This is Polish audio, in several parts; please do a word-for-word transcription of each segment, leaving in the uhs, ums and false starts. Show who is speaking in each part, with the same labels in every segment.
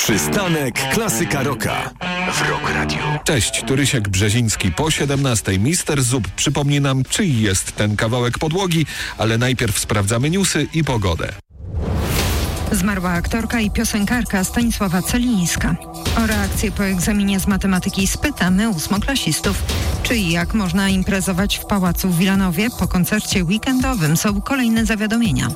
Speaker 1: Przystanek Klasyka Rocka w Rock Radio.
Speaker 2: Cześć, tu Rysiek Brzeziński. Po siedemnastej Mister Zub przypomni nam, czyj jest ten kawałek podłogi, ale najpierw sprawdzamy newsy i pogodę.
Speaker 3: Zmarła aktorka i piosenkarka Stanisława Celińska. O reakcję po egzaminie z matematyki spytamy ósmoklasistów. Czy i jak można imprezować w Pałacu w Wilanowie? Po koncercie weekendowym są kolejne zawiadomienia.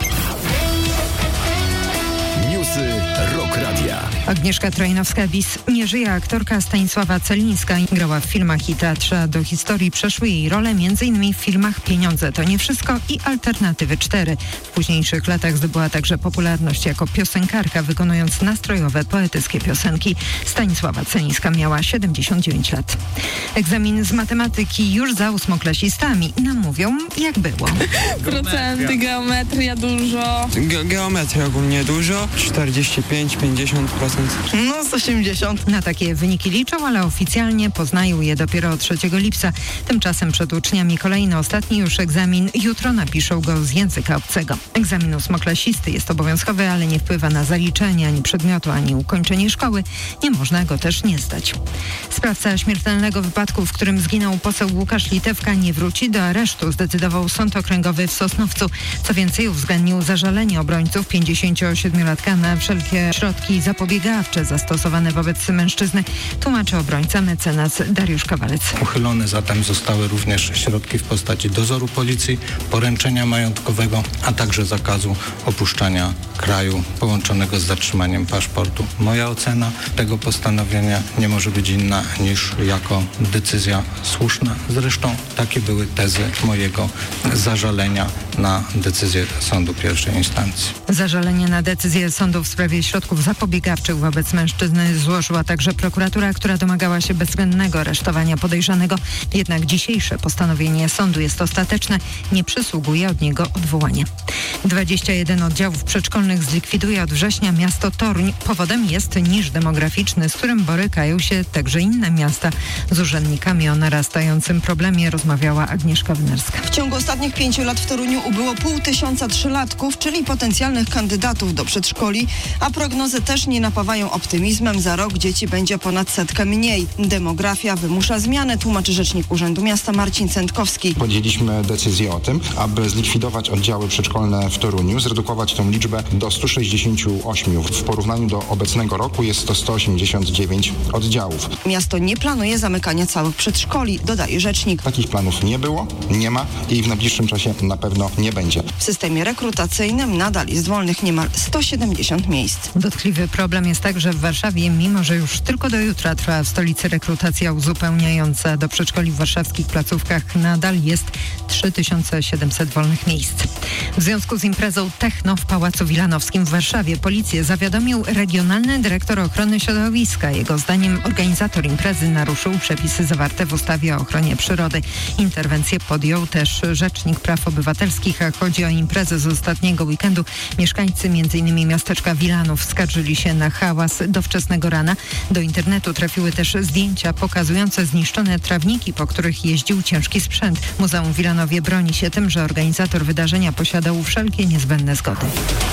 Speaker 1: Newsy Rock Radia.
Speaker 3: Agnieszka Trojnowska-Bis. Nie żyje aktorka Stanisława Celińska. Grała w filmach i teatrze. Do historii przeszły jej role m.in. w filmach Pieniądze to nie wszystko i Alternatywy cztery. W późniejszych latach zdobyła także popularność jako piosenkarka, wykonując nastrojowe, poetyckie piosenki. Stanisława Celińska miała siedemdziesiąt dziewięć lat. Egzamin z matematyki już za ósmoklasistami. Nam mówią, jak było.
Speaker 4: Procenty, geometria dużo.
Speaker 5: Ge- geometria ogólnie dużo. czterdzieści pięć do pięćdziesięciu procent.
Speaker 3: No z osiemdziesiąt. Na takie wyniki liczą, ale oficjalnie poznają je dopiero trzeciego lipca. Tymczasem przed uczniami kolejny, ostatni już egzamin. Jutro napiszą go z języka obcego. Egzamin ósmoklasisty jest obowiązkowy, ale nie wpływa na zaliczenie ani przedmiotu, ani ukończenie szkoły. Nie można go też nie zdać. Sprawca śmiertelnego wypadku, w którym zginął poseł Łukasz Litewka, nie wróci do aresztu, zdecydował Sąd Okręgowy w Sosnowcu. Co więcej, uwzględnił zażalenie obrońców pięćdziesięciosiedmiolatka na wszelkie środki zapobiegawcze zastosowane wobec mężczyzny, tłumaczy obrońca mecenas Dariusz Kawalec.
Speaker 6: Uchylone zatem zostały również środki w postaci dozoru policji, poręczenia majątkowego, a także zakazu opuszczania kraju połączonego z zatrzymaniem paszportu. Moja ocena tego postanowienia nie może być inna niż jako decyzja słuszna. Zresztą takie były tezy mojego zażalenia na decyzję sądu pierwszej instancji.
Speaker 3: Zażalenie na decyzję sądu w sprawie środków zapobiegawczych wobec mężczyzny złożyła także prokuratura, która domagała się bezwzględnego aresztowania podejrzanego. Jednak dzisiejsze postanowienie sądu jest ostateczne. Nie przysługuje od niego odwołania. dwadzieścia jeden oddziałów przedszkolnych zlikwiduje od września miasto Toruń. Powodem jest niż demograficzny, z którym borykają się także inne miasta. Z urzędnikami o narastającym problemie rozmawiała Agnieszka Wynarska.
Speaker 7: W ciągu ostatnich pięciu lat w Toruniu ubyło pół tysiąca trzylatków, czyli potencjalnych kandydatów do przedszkoli, a prognozy też nie napawają optymizmem. Za rok dzieci będzie ponad setkę mniej. Demografia wymusza zmianę, tłumaczy rzecznik Urzędu Miasta Marcin Cętkowski.
Speaker 8: Podjęliśmy decyzję o tym, aby zlikwidować oddziały przedszkolne w Toruniu, zredukować tę liczbę do stu sześćdziesięciu ośmiu. W porównaniu do obecnego roku jest to sto osiemdziesiąt dziewięć oddziałów.
Speaker 7: Miasto nie planuje zamykania całych przedszkoli, dodaje rzecznik.
Speaker 8: Takich planów nie było, nie ma i w najbliższym czasie na pewno nie będzie.
Speaker 7: W systemie rekrutacyjnym nadal jest wolnych niemal sto siedemdziesiąt miejsc.
Speaker 3: Dotkliwy problem jest także w Warszawie, mimo że już tylko do jutra trwa w stolicy rekrutacja uzupełniająca. Do przedszkoli w warszawskich placówkach nadal jest trzy tysiące siedemset wolnych miejsc. W związku z imprezą Techno w Pałacu Wilanowskim w Warszawie policję zawiadomił regionalny dyrektor ochrony środowiska. Jego zdaniem organizator imprezy naruszył przepisy zawarte w ustawie o ochronie przyrody. Interwencję podjął też Rzecznik Praw Obywatelskich, a chodzi o imprezę z ostatniego weekendu. Mieszkańcy m.in. miasteczka Wilanów skarżyli się na hałas do wczesnego rana. Do internetu trafiły też zdjęcia pokazujące zniszczone trawniki, po których jeździł ciężki sprzęt. Muzeum w Wilanowie broni się tym, że organizator wydarzenia posiadał wszelkie niezbędne zgody.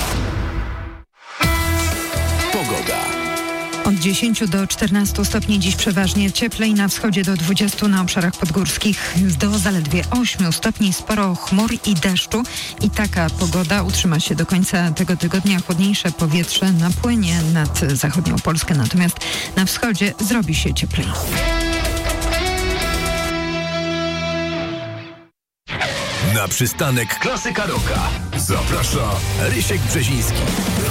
Speaker 1: Pogoda.
Speaker 3: Od dziesięciu do czternastu stopni dziś przeważnie cieplej, na wschodzie do dwudziestu na obszarach podgórskich, do zaledwie ośmiu stopni sporo chmur i deszczu i taka pogoda utrzyma się do końca tego tygodnia. Chłodniejsze powietrze napłynie nad zachodnią Polskę, natomiast na wschodzie zrobi się cieplej.
Speaker 1: Na przystanek Klasyka Rocka zaprasza Rysiek Brzeziński.